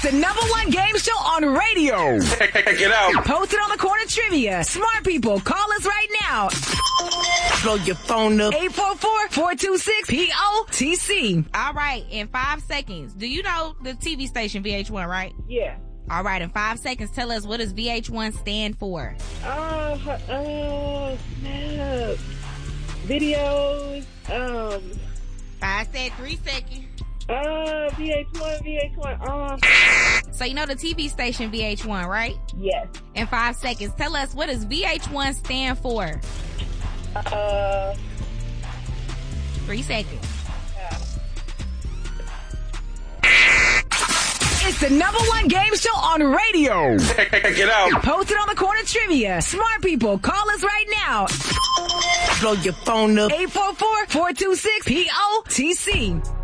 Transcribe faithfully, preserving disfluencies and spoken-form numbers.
the number one game show on radio. Check it out. Posted on the corner trivia. Smart people, call us right now. Blow your phone up. eight four four, four two six, P O T C. All right, in five seconds. Do you know the T V station V H one, right? Yeah. All right, in five seconds, tell us what does V H one stand for? Uh, uh, snap. Videos, um... I said three seconds. Uh, V H one, V H one, uh... So you know the T V station V H one, right? Yes. In five seconds, tell us what does V H one stand for? Uh... Three seconds. Yeah. It's the number one game show on radio. Check it out. Posted on the corner trivia. Smart people, call us right now. Blow your phone up. eight four four, four two six, P O T C.